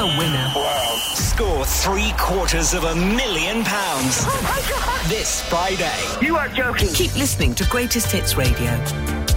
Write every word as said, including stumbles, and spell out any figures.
a winner. Wow. Score three quarters of a million pounds. Oh, my God. This Friday. You are joking. Keep listening to Greatest Hits Radio.